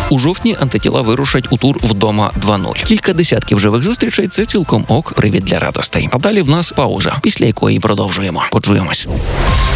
У жовтні антитіла вирушать у тур «Вдома 2.0». Кілька десятків живих зустрічей – це цілком привід для радостей. А далі в нас пауза, після якої продовжуємо. Почуємось.